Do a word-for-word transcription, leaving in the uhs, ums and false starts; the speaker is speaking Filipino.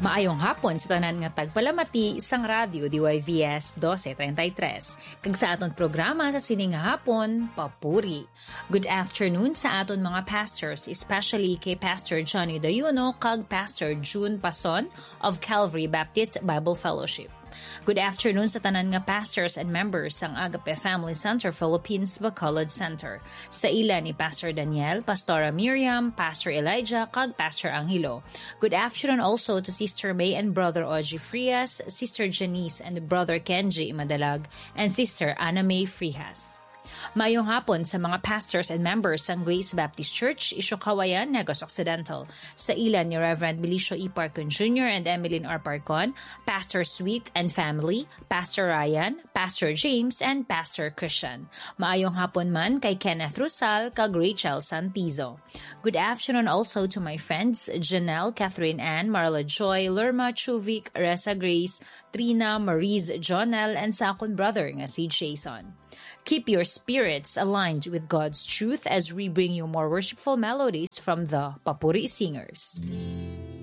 Maayong hapon sa tanan nga tagpalamati isang radyo D Y V S twelve thirty-three. Kag sa aton programa sa sining nga hapon, Papuri. Good afternoon sa aton mga pastors, especially kay Pastor Johnny Dayuno kag Pastor June Pason of Calvary Baptist Bible Fellowship. Good afternoon sa tanan nga pastors and members sang Agape Family Center Philippines Bacolod Center. Sa ila ni Pastor Daniel, Pastora Miriam, Pastor Elijah, kag Pastor Angelo. Good afternoon also to Sister May and Brother Oji Frias, Sister Janice and Brother Kenji Madalag, and Sister Anna May Frihas. Mayong hapon sa mga pastors and members ng Grace Baptist Church, Isyokawayan, Negros Occidental. Sa ilan ni Reverend Milicio E. Parcon Junior and Emeline R. Parcon, Pastor Sweet and Family, Pastor Ryan, Pastor James, and Pastor Christian. Maayong hapon man kay Kenneth Rusal kag Rachel Santizo. Good afternoon also to my friends Janelle, Catherine Ann, Marla Joy, Lerma Chuvik, Reza Grace, Trina, Maurice Jonel, and sa akong brother nga si Jason. Keep your spirits aligned with God's truth as we bring you more worshipful melodies from the Papuri Singers.